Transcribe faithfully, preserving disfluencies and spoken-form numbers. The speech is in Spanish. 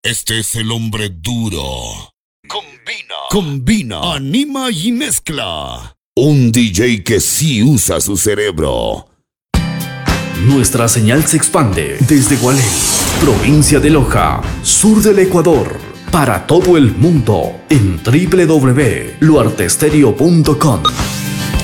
Este es el hombre duro. Combina, combina, anima y mezcla. Un D J que sí usa su cerebro. Nuestra señal se expande desde Gualey, provincia de Loja, sur del Ecuador, para todo el mundo en doble u doble u doble u punto luartestereo punto com.